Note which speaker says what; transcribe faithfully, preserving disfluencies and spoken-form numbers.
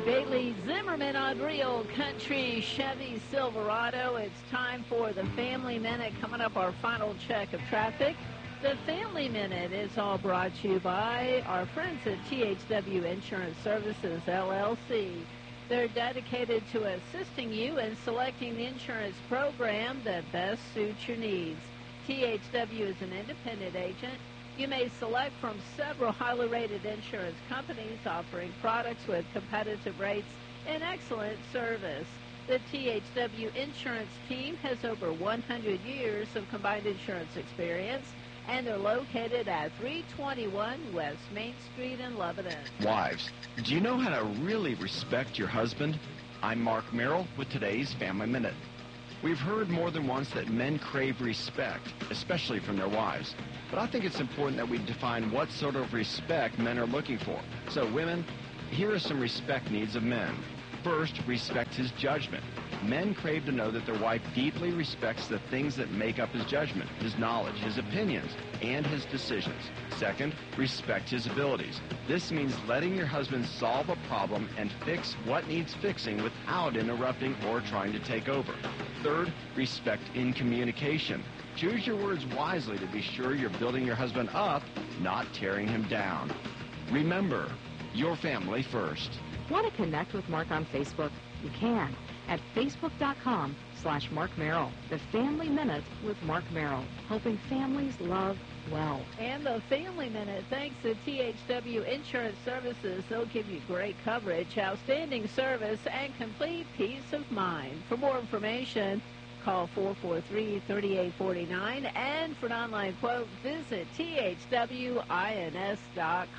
Speaker 1: Bailey Zimmerman on Real Country Chevy Silverado. It's time for the Family Minute. Coming up, our final check of traffic. The Family Minute is all brought to you by our friends at T H W Insurance Services, L L C. They're dedicated to assisting you in selecting the insurance program that best suits your needs. T H W is an independent agent. You may select from several highly rated insurance companies offering products with competitive rates and excellent service. The T H W insurance team has over one hundred years of combined insurance experience, and they're located at three twenty-one West Main Street in Lebanon.
Speaker 2: Wives, do you know how to really respect your husband? I'm Mark Merrill with today's Family Minute. We've heard more than once that men crave respect, especially from their wives. But I think it's important that we define what sort of respect men are looking for. So women, here are some respect needs of men. First, respect his judgment. Men crave to know that their wife deeply respects the things that make up his judgment, his knowledge, his opinions, and his decisions. Second, respect his abilities. This means letting your husband solve a problem and fix what needs fixing without interrupting or trying to take over. Third, respect in communication. Choose your words wisely to be sure you're building your husband up, not tearing him down. Remember, your family first.
Speaker 3: Want to connect with Mark on Facebook? You can at facebook.com slash Mark Merrill. The Family Minute with Mark Merrill, helping families love well.
Speaker 1: And the Family Minute, thanks to T H W Insurance Services. They'll give you great coverage, outstanding service, and complete peace of mind. For more information, call four four three, three eight four nine, and for an online quote, visit T H W ins dot com.